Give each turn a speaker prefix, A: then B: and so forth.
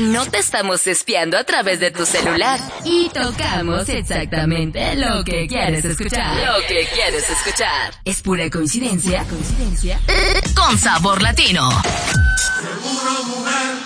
A: No te estamos espiando a través de tu celular. Y tocamos exactamente lo que quieres escuchar. Lo que quieres escuchar. Es pura coincidencia. Con sabor latino.